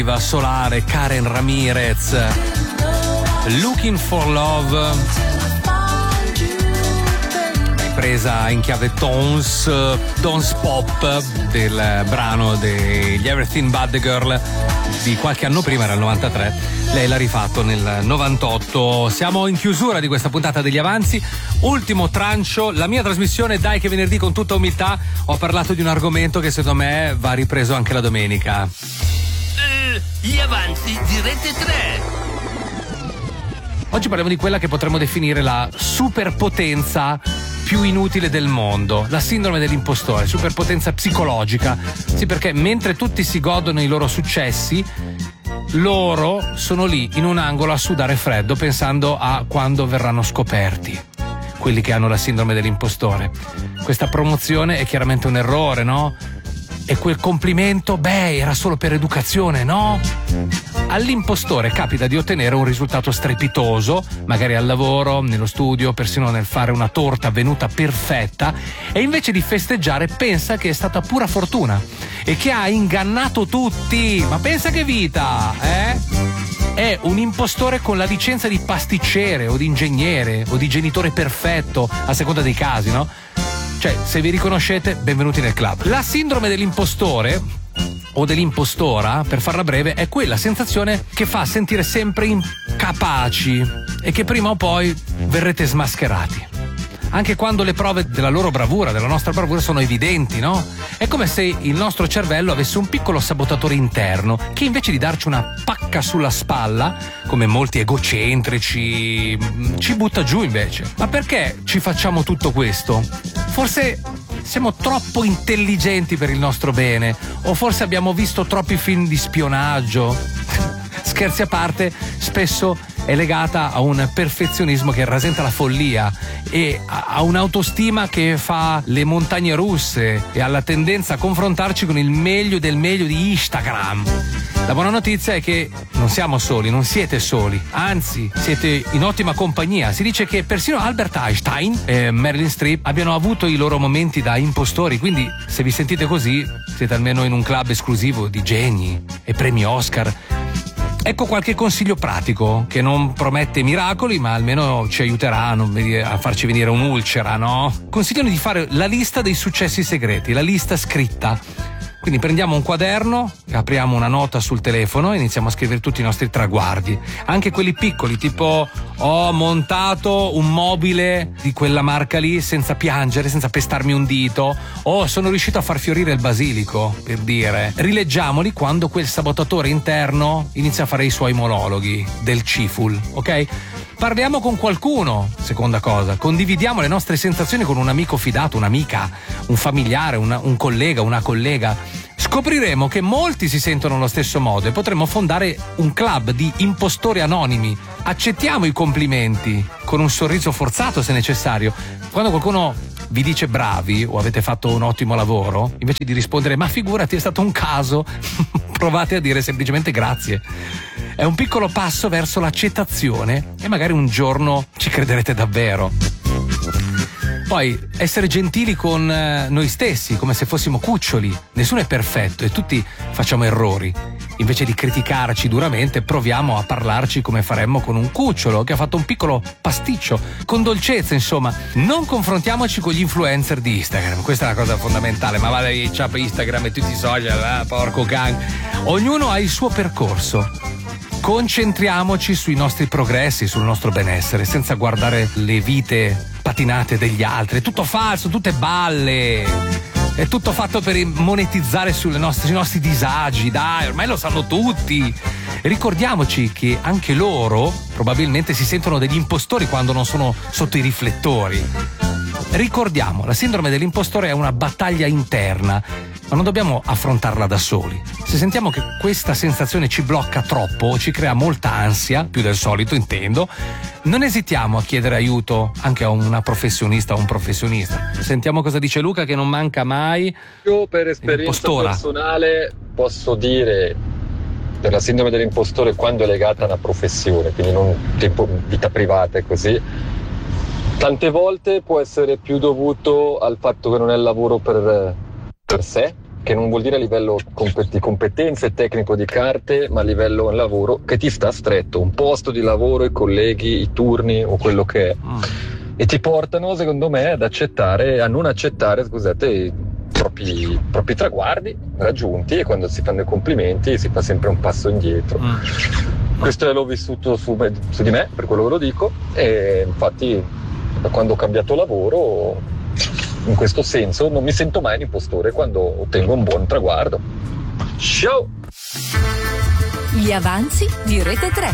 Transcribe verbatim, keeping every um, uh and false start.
Solare, Karen Ramirez, Looking for Love, presa in chiave Tones, Dance Pop del brano degli Everything But The Girl di qualche anno prima, era il novantatré. Lei l'ha rifatto nel novantotto. Siamo in chiusura di questa puntata degli Avanzi, ultimo trancio, la mia trasmissione Dai che venerdì. Con tutta umiltà ho parlato di un argomento che secondo me va ripreso anche la domenica. Gli Avanzi di Rete tre. Oggi parliamo di quella che potremmo definire la superpotenza più inutile del mondo, la sindrome dell'impostore, superpotenza psicologica. Sì, perché mentre tutti si godono i loro successi, loro sono lì in un angolo a sudare freddo pensando a quando verranno scoperti, quelli che hanno la sindrome dell'impostore. Questa promozione è chiaramente un errore, no? E quel complimento, beh, era solo per educazione, no? All'impostore capita di ottenere un risultato strepitoso, magari al lavoro, nello studio, persino nel fare una torta venuta perfetta, e invece di festeggiare pensa che è stata pura fortuna e che ha ingannato tutti. Ma pensa che vita, eh? È un impostore con la licenza di pasticcere o di ingegnere o di genitore perfetto, a seconda dei casi, no? Cioè, se vi riconoscete, benvenuti nel club. La sindrome dell'impostore o dell'impostora, per farla breve, è quella sensazione che fa sentire sempre incapaci e che prima o poi verrete smascherati. Anche quando le prove della loro bravura, della nostra bravura, sono evidenti, no? È come se il nostro cervello avesse un piccolo sabotatore interno che invece di darci una pacca sulla spalla, come molti egocentrici, ci butta giù invece. Ma perché ci facciamo tutto questo? Forse siamo troppo intelligenti per il nostro bene, o forse abbiamo visto troppi film di spionaggio. Scherzi a parte, spesso è legata a un perfezionismo che rasenta la follia e a un'autostima che fa le montagne russe e alla tendenza a confrontarci con il meglio del meglio di Instagram. La buona notizia è che non siamo soli, non siete soli, anzi siete in ottima compagnia. Si dice che persino Albert Einstein e Meryl Streep abbiano avuto i loro momenti da impostori, quindi se vi sentite così siete almeno in un club esclusivo di geni e premi Oscar. Ecco qualche consiglio pratico che non promette miracoli, ma almeno ci aiuterà a, non venire, a farci venire un'ulcera, no? Consigliano di fare la lista dei successi segreti, la lista scritta. Quindi prendiamo un quaderno, apriamo una nota sul telefono e iniziamo a scrivere tutti i nostri traguardi, anche quelli piccoli, tipo ho montato un mobile di quella marca lì senza piangere, senza pestarmi un dito, o sono riuscito a far fiorire il basilico, per dire. Rileggiamoli quando quel sabotatore interno inizia a fare i suoi monologhi del Ciful, ok? Parliamo con qualcuno, seconda cosa, condividiamo le nostre sensazioni con un amico fidato, un'amica, un familiare, una, un collega, una collega. Scopriremo che molti si sentono allo stesso modo e potremmo fondare un club di impostori anonimi. Accettiamo i complimenti con un sorriso forzato se necessario. Quando qualcuno vi dice bravi o avete fatto un ottimo lavoro, invece di rispondere ma figurati è stato un caso, provate a dire semplicemente grazie. È un piccolo passo verso l'accettazione e magari un giorno ci crederete davvero. Poi essere gentili con noi stessi, come se fossimo cuccioli. Nessuno è perfetto e tutti facciamo errori. Invece di criticarci duramente, proviamo a parlarci come faremmo con un cucciolo che ha fatto un piccolo pasticcio, con dolcezza, insomma. Non confrontiamoci con gli influencer di Instagram, questa è una cosa fondamentale. Ma vale i ciao Instagram e tutti i social, eh, porco gang. Ognuno ha il suo percorso. Concentriamoci sui nostri progressi, sul nostro benessere, senza guardare le vite patinate degli altri. È tutto falso, tutte balle. È tutto fatto per monetizzare sulle nostre, sui nostri disagi. Dai, ormai lo sanno tutti. Ricordiamoci che anche loro probabilmente si sentono degli impostori quando non sono sotto i riflettori. Ricordiamo, la sindrome dell'impostore è una battaglia interna, ma non dobbiamo affrontarla da soli. Se sentiamo che questa sensazione ci blocca troppo o ci crea molta ansia, più del solito intendo, non esitiamo a chiedere aiuto anche a una professionista o un professionista. Sentiamo cosa dice Luca, che non manca mai. Io per esperienza personale posso dire per la sindrome dell'impostore, quando è legata a una professione, quindi non tipo vita privata e così, tante volte può essere più dovuto al fatto che non è il lavoro per, per sé, che non vuol dire a livello di competenze tecnico di carte, ma a livello di lavoro che ti sta stretto, un posto di lavoro, i colleghi, i turni o quello che è, mm. e ti portano secondo me ad accettare, a non accettare, scusate, i propri, propri traguardi raggiunti, e quando si fanno i complimenti si fa sempre un passo indietro. Mm. Questo l'ho vissuto su, su di me, per quello che lo dico, e infatti da quando ho cambiato lavoro, in questo senso, non mi sento mai un impostore quando ottengo un buon traguardo. Ciao! Gli avanzi di Rete tre.